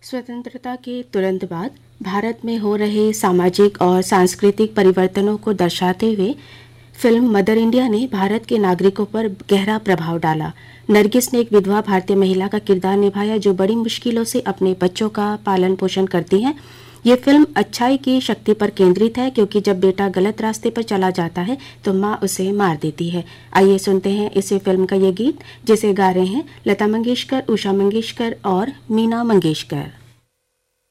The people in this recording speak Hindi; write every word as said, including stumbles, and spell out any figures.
स्वतंत्रता के तुरंत बाद भारत में हो रहे सामाजिक और सांस्कृतिक परिवर्तनों को दर्शाते हुए फिल्म मदर इंडिया ने भारत के नागरिकों पर गहरा प्रभाव डाला। नरगिस ने एक विधवा भारतीय महिला का किरदार निभाया जो बड़ी मुश्किलों से अपने बच्चों का पालन पोषण करती हैं। ये फिल्म अच्छाई की शक्ति पर केंद्रित है क्योंकि जब बेटा गलत रास्ते पर चला जाता है तो माँ उसे मार देती है। आइए सुनते हैं इसी फिल्म का ये गीत जिसे गा रहे हैं लता मंगेशकर, उषा मंगेशकर और मीना मंगेशकर।